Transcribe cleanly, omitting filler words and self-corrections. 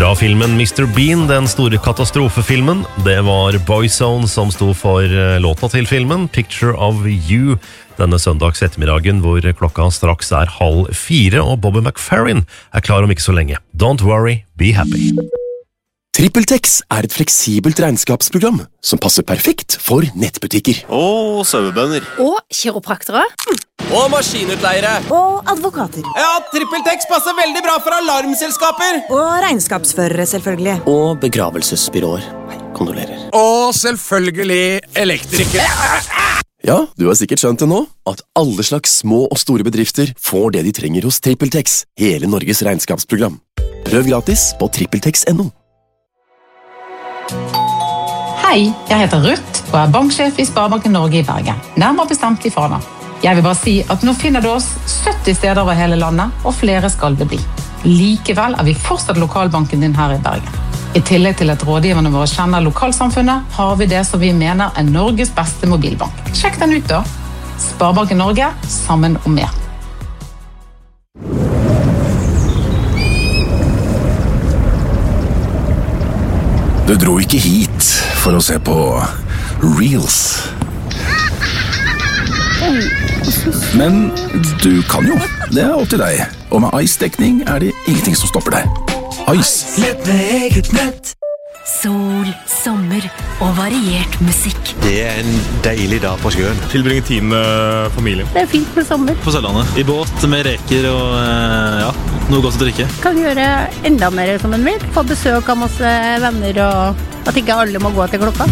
Fra filmen Mr. Bean, den store katastrofefilmen. Det var Boyzone som sto for låta til filmen, Picture of You, denne søndags ettermiddagen hvor klokka straks 3:30, og Bobby McFerrin klar om ikke så lenge. Don't worry, be happy. TrippelTex et fleksibelt regnskapsprogram som passer perfekt for nettbutikker. Og sauebønder. Og kiropraktere. Og maskinutleiere. Og advokater. Ja, TrippelTex passer veldig bra for alarmselskaper. Og regnskapsførere, selvfølgelig. Og begravelsesbyråer. Kondolerer. Og selvfølgelig elektrikere. Ja, du har sikkert skjønt det nå, at alle slags små og store bedrifter får det de trenger hos TrippelTex, hele Norges regnskapsprogram. Prøv gratis på trippeltex.no. Hei, jeg heter Ruth og banksjef i Sparebanken Norge i Bergen, nærmere bestemt i Fana. Jeg vil bare si at nå finner du oss 70 steder over hele landet, og flere skal det bli. Likevel vi fortsatt lokalbanken din her i Bergen. I tillegg til at rådgiverne våre kjenner lokalsamfunnet, har vi det som vi mener Norges beste mobilbank. Sjekk den ut da. Sparebanken Norge, sammen om mer. Du dro ikke hit for å se på Reels. Men du kan jo. Det opp til deg. Og med Ice-dekning det ingenting som stopper deg. Ice. Lett med eget nett. Sol, sommer og variert musikk. Det en deilig dag på sjøen. Tilbringe tid med familien. Det fint med sommer. På Sørlandet. I båt med reker og noe godt å drikke. Kan gjøre enda mer som en vil. Få besøk av masse venner og at ikke alle må gå til klokka.